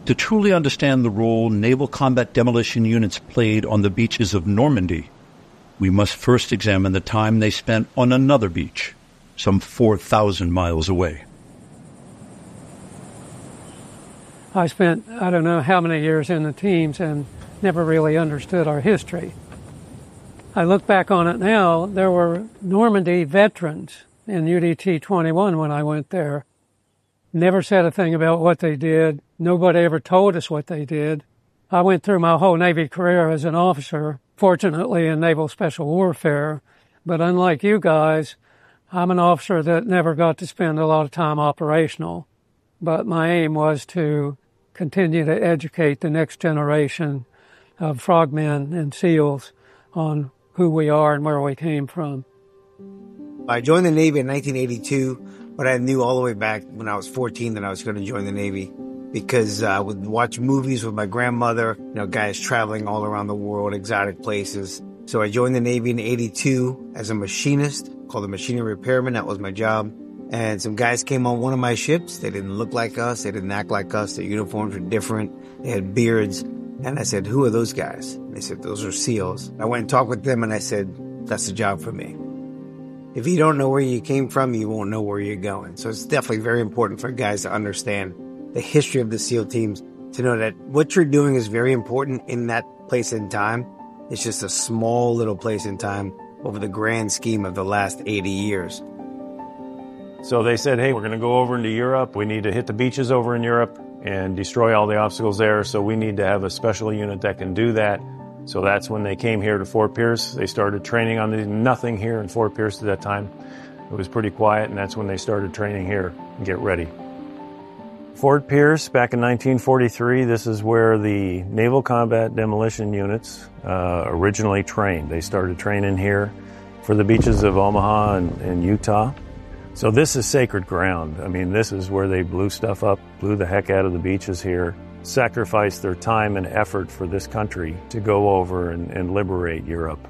To truly understand the role naval combat demolition units played on the beaches of Normandy, we must first examine the time they spent on another beach, some 4,000 miles away. I spent, I don't know how many years in the teams and never really understood our history. I look back on it now, there were Normandy veterans in UDT 21 when I went there. Never said a thing about what they did. Nobody ever told us what they did. I went through my whole Navy career as an officer, fortunately in Naval Special Warfare. But unlike you guys, I'm an officer that never got to spend a lot of time operational. But my aim was to continue to educate the next generation of frogmen and SEALs on who we are and where we came from. I joined the Navy in 1982, but I knew all the way back when I was 14 that I was going to join the Navy because I would watch movies with my grandmother, guys traveling all around the world, exotic places. So I joined the Navy in 82 as a machinist called a machinery repairman. That was my job. And some guys came on one of my ships. They didn't look like us. They didn't act like us. Their uniforms were different. They had beards. And I said, who are those guys? And they said, those are SEALs. I went and talked with them and I said, that's the job for me. If you don't know where you came from, you won't know where you're going. So it's definitely very important for guys to understand the history of the SEAL teams, to know that what you're doing is very important in that place in time. It's just a small little place in time over the grand scheme of the last 80 years. So they said, hey, we're going to go over into Europe. We need to hit the beaches over in Europe and destroy all the obstacles there. So we need to have a special unit that can do that. So that's when they came here to Fort Pierce. They started training on nothing here in Fort Pierce at that time. It was pretty quiet, and that's when they started training here and get ready. Fort Pierce, back in 1943, this is where the Naval Combat Demolition Units originally trained. They started training here for the beaches of Omaha and Utah. So this is sacred ground. I mean, this is where they blew stuff up, blew the heck out of the beaches here, sacrificed their time and effort for this country to go over and liberate Europe.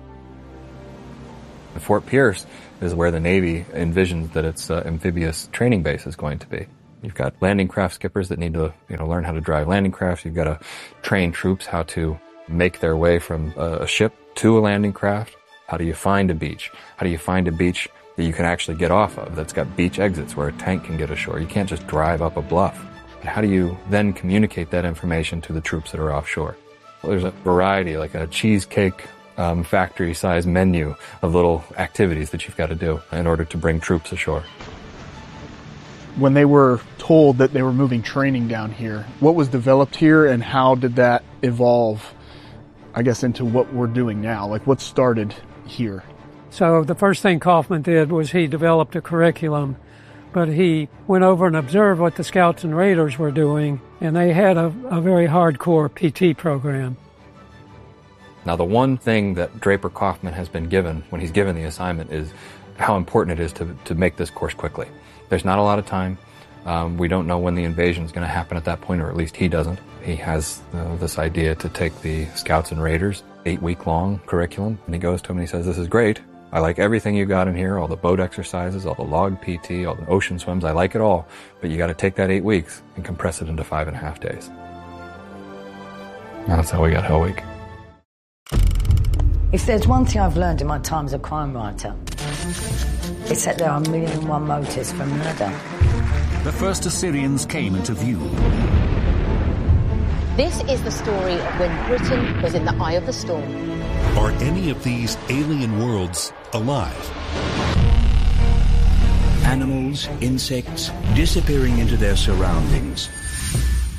Fort Pierce is where the Navy envisions that its amphibious training base is going to be. You've got landing craft skippers that need to learn how to drive landing crafts. You've got to train troops how to make their way from a ship to a landing craft. How do you find a beach? How do you find a beach that you can actually get off of, that's got beach exits where a tank can get ashore? You can't just drive up a bluff. How do you then communicate that information to the troops that are offshore? Well, there's a variety, like a cheesecake factory-sized menu of little activities that you've got to do in order to bring troops ashore. When they were told that they were moving training down here, what was developed here and how did that evolve, I guess, into what we're doing now? Like, what started here? So the first thing Kaufman did was he developed a curriculum, but he went over and observed what the Scouts and Raiders were doing, and they had a very hardcore PT program. Now, the one thing that Draper Kaufman has been given when he's given the assignment is how important it is to make this course quickly. There's not a lot of time. We don't know when the invasion is going to happen at that point, or at least he doesn't. He has this idea to take the Scouts and Raiders 8-week-long curriculum, and he goes to him and he says, this is great. I like everything you got in here, all the boat exercises, all the log PT, all the ocean swims. I like it all, but you got to take that 8 weeks and compress it into 5.5 days. And that's how we got Hell Week. If there's one thing I've learned in my time as a crime writer, it's that there are 1,000,001 motives for murder. The first Assyrians came into view. This is the story of when Britain was in the eye of the storm. Are any of these alien worlds alive? Animals, insects, disappearing into their surroundings.